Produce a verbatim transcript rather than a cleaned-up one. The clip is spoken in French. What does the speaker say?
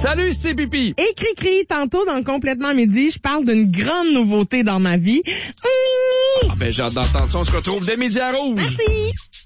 Salut, c'est Pipi. Et Cri-Cri, tantôt dans Complètement Midi, je parle d'une grande nouveauté dans ma vie. Ah ben, j'ai hâte d'entendre ça. On se retrouve dès Midi à Rouge. Merci.